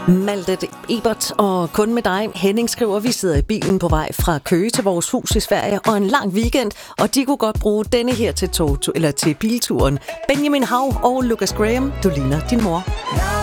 Malte Ebert og kun med dig. Henning skriver, vi sidder i bilen på vej fra Køge til vores hus i Sverige og en lang weekend, og de kunne godt bruge denne her til bilturen. Benjamin Hav og Lucas Graham, du ligner din mor.